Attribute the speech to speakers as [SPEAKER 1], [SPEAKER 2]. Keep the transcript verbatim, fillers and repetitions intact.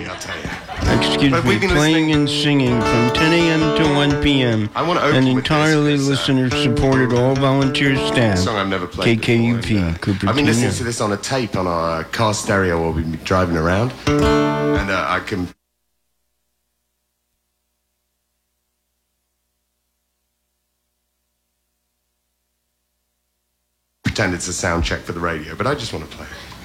[SPEAKER 1] I'll tell you.
[SPEAKER 2] Excuse
[SPEAKER 1] But
[SPEAKER 2] me,
[SPEAKER 1] we've been
[SPEAKER 2] playing
[SPEAKER 1] listening-
[SPEAKER 2] and singing from ten a.m. to one p.m.
[SPEAKER 1] I want to open
[SPEAKER 2] An
[SPEAKER 1] with this,
[SPEAKER 2] entirely
[SPEAKER 1] because, uh,
[SPEAKER 2] listener-supported, all-volunteer staff.
[SPEAKER 1] a song I've never played
[SPEAKER 2] K K U P,
[SPEAKER 1] before, and, uh,
[SPEAKER 2] Cupertino.
[SPEAKER 1] I've been listening to this on a tape on our car stereo while we've been driving around, and uh, I can pretend it's a sound check for the radio, but I just want to play it.